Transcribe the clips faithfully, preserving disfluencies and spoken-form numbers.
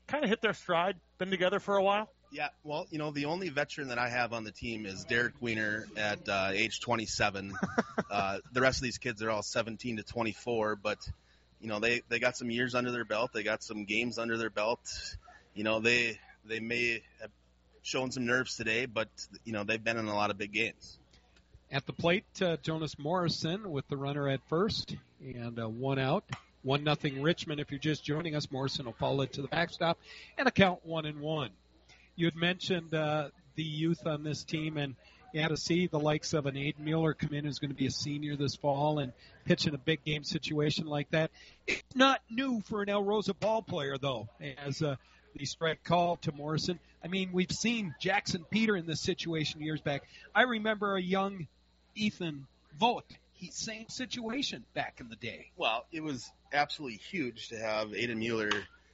kind of hit their stride, been together for a while? Yeah, well, you know, the only veteran that I have on the team is Derek Wiener at uh, age twenty-seven. uh, the rest of these kids are all seventeen to twenty-four, but, you know, they, they got some years under their belt. They got some games under their belt. You know, they they may have shown some nerves today, but, you know, they've been in a lot of big games. At the plate, uh, Jonas Morrison with the runner at first and uh, one out. One nothing Richmond. If you're just joining us, Morrison will follow it to the backstop and a count one and one. You had mentioned uh, the youth on this team, and you had to see the likes of an Aiden Mueller come in who's going to be a senior this fall and pitch in a big game situation like that. It's not new for an El Rosa ball player, though, as uh, the strike call to Morrison. I mean, we've seen Jackson Peter in this situation years back. I remember a young Ethan Vogt. He, same situation back in the day. Well, it was absolutely huge to have Aiden Mueller.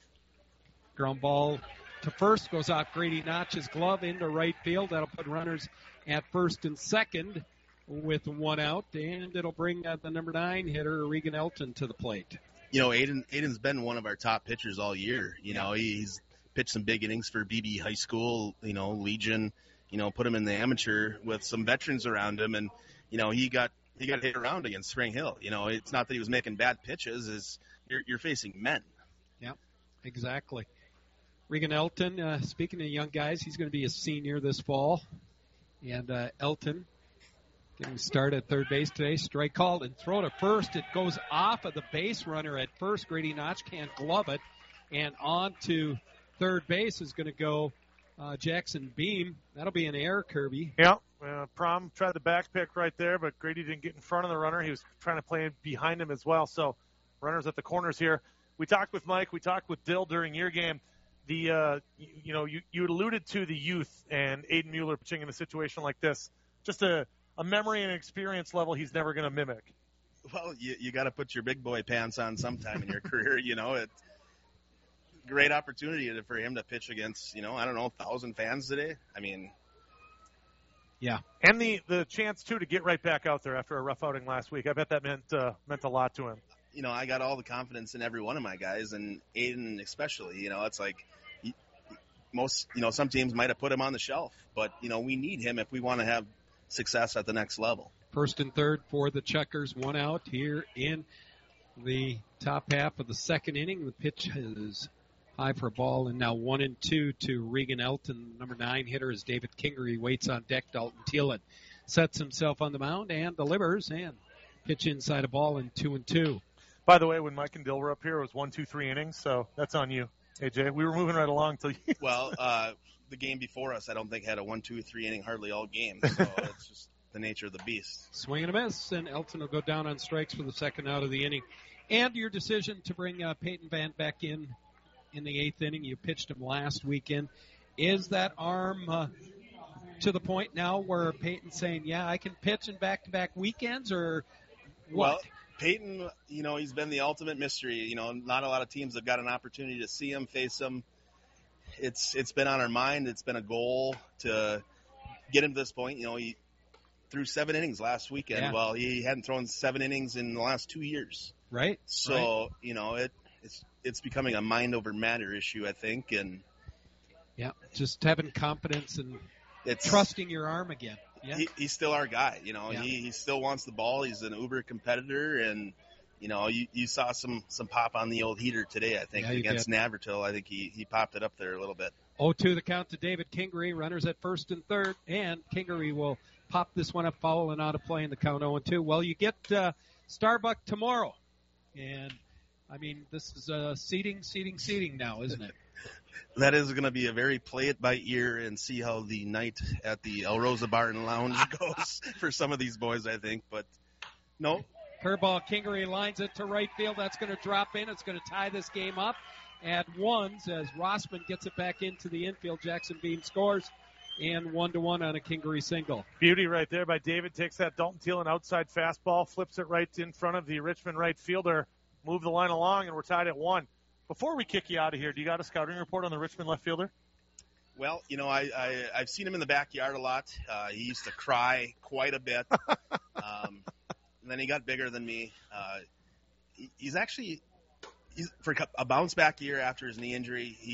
Ground ball to first, goes off Grady Notch's glove into right field. That'll put runners at first and second with one out, and it'll bring uh, the number nine hitter, Regan Elton, to the plate. You know, Aiden, Aiden's been one of our top pitchers all year. You know, he's pitched some big innings for B B High School, you know, Legion, you know, put him in the amateur with some veterans around him, and, you know, he got he got hit around against Spring Hill. You know, it's not that he was making bad pitches, is you're, you're facing men. Yeah, exactly. Regan Elton, uh, speaking of young guys, he's going to be a senior this fall. And uh, Elton getting started at third base today. Strike called and throw to first. It goes off of the base runner at first. Grady Notch can't glove it. And on to third base is going to go uh, Jackson Beam. That'll be an error, Kirby. Yeah. Uh, Prom tried the back pick right there, but Grady didn't get in front of the runner. He was trying to play behind him as well. So runners at the corners here. We talked with Mike. We talked with Dill during your game. The uh, you, you know you, you alluded to the youth and Aiden Mueller pitching in a situation like this. Just a, a memory and experience level he's never going to mimic. Well, you you got to put your big boy pants on sometime in your career. You know, it's great opportunity to, for him to pitch against, you know, I don't know, a thousand fans today. I mean, yeah, and the, the chance too to get right back out there after a rough outing last week. I bet that meant uh, meant a lot to him. You know, I got all the confidence in every one of my guys, and Aiden especially. You know, it's like he, most, you know, some teams might have put him on the shelf, but, you know, we need him if we want to have success at the next level. First and third for the Checkers, one out here in the top half of the second inning. The pitch is high for a ball, and now one and two to Regan Elton. Number nine hitter is David Kingery. Waits on deck. Dalton Thielen sets himself on the mound and delivers, and pitch inside a ball in two and two. By the way, when Mike and Dill were up here, it was one, two, three innings, so that's on you, A J. We were moving right along till you. Well, uh, the game before us, I don't think had a one, two, three inning hardly all game, so it's just the nature of the beast. Swing and a miss, and Elton will go down on strikes for the second out of the inning. And your decision to bring uh, Peyton Van back in in the eighth inning, you pitched him last weekend. Is that arm uh, to the point now where Peyton's saying, yeah, I can pitch in back-to-back weekends, or what? Well, Peyton, you know, he's been the ultimate mystery. You know, not a lot of teams have got an opportunity to see him, face him. It's it's been on our mind. It's been a goal to get him to this point. You know, he threw seven innings last weekend. Yeah. Well, he hadn't thrown seven innings in the last two years. Right. So, right. you know, it it's it's becoming a mind over matter issue, I think, and yeah, just having confidence and it's trusting your arm again. Yeah. He, he's still our guy. You know, yeah. he, he still wants the ball. He's an uber competitor, and you know, you, you saw some, some pop on the old heater today, I think, yeah, against Navertil. I think he, he popped it up there a little bit. oh two the count to David Kingery. Runners at first and third, and Kingery will pop this one up, foul and out of play in the count oh and two. Well, you get uh, Starbuck tomorrow, and I mean, this is uh, seating, seating, seating now, isn't it? That is going to be a very play it by ear and see how the night at the El Rosa Bar and Lounge goes for some of these boys, I think. But no. Curveball, Kingery lines it to right field. That's going to drop in. It's going to tie this game up at ones as Rossman gets it back into the infield. Jackson Beam scores, and one to one on a Kingery single. Beauty right there by David. Takes that Dalton Thielen outside fastball, flips it right in front of the Richmond right fielder. Move the line along, and we're tied at one. Before we kick you out of here, do you got a scouting report on the Richmond left fielder? Well, you know, I, I, I've seen him in the backyard a lot. Uh, he used to cry quite a bit. um, and then he got bigger than me. Uh, he, he's actually, he's, for a bounce back year after his knee injury, he